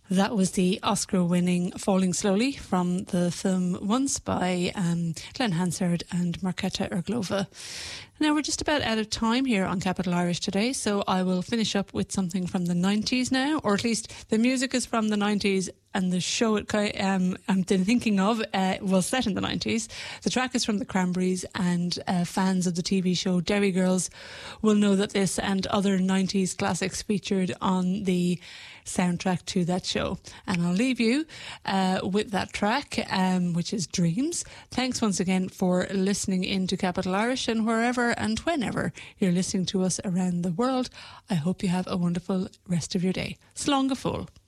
That was the Oscar-winning Falling Slowly from the film Once by Glenn Hansard and Marketa Irglova. Now, we're just about out of time here on Capital Irish today, so I will finish up with something from the 90s now, or at least the music is from the 90s and the show I'm thinking of was set in the 90s. The track is from the Cranberries, and fans of the TV show Derry Girls will know that this and other 90s classics featured on the soundtrack to that show. And I'll leave you with that track, which is Dreams. Thanks once again for listening into Capital Irish, and wherever and whenever you're listening to us around the world, I hope you have a wonderful rest of your day. Slán go fóill.